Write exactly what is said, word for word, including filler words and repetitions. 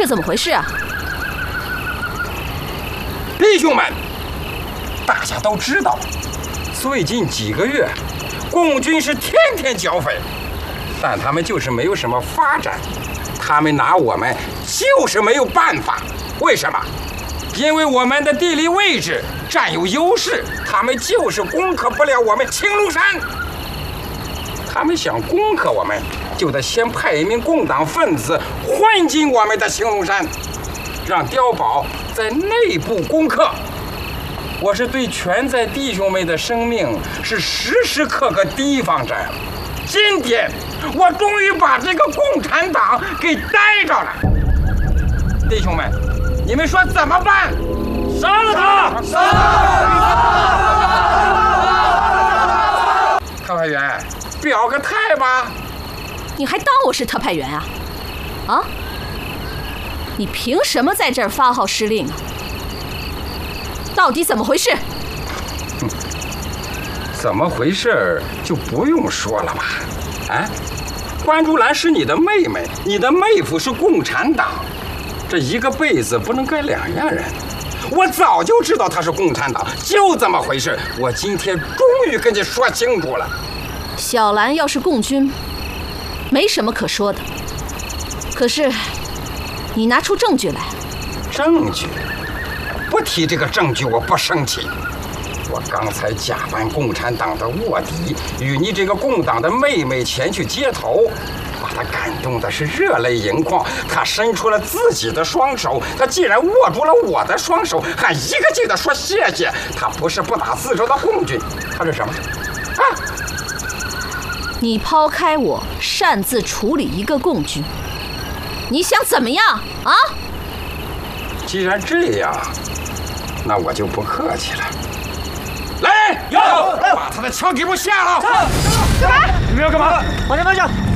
这怎么回事啊？ 弟兄们，大家都知道，最近几个月，共军是天天剿匪，但他们就是没有什么发展，他们拿我们就是没有办法。为什么？因为我们的地理位置占有优势，他们就是攻克不了我们青龙山。他们想攻克我们，就得先派一名共党分子混进我们的青龙山，让碉堡在内部攻克。我是对全在弟兄们的生命是时时刻刻提防着。今天我终于把这个共产党给逮着了。弟兄们，你们说怎么办？杀了他！杀了他！特派员，表个态吧。 你还当我是特派员啊？啊？你凭什么在这儿发号施令啊？到底怎么回事？ 嗯，怎么回事就不用说了吧？啊，关竹兰是你的妹妹，你的妹夫是共产党，这一个被子不能盖两样人。我早就知道他是共产党，就这么回事。我今天终于跟你说清楚了。 小兰要是共军，没什么可说的。可是，你拿出证据来。 证据？不提这个证据，我不生气。我刚才假扮共产党的卧底，与你这个共党的妹妹前去接头，把她感动的是热泪盈眶。她伸出了自己的双手，她竟然握住了我的双手，还一个劲的说谢谢。她不是不打自招的共军，她是什么？啊！ 你抛开我，擅自处理一个共军，你想怎么样啊？ 既然这样，那我就不客气了。来， 有， 把他的枪给我下了！ 干嘛？你们要干嘛？放下，放下！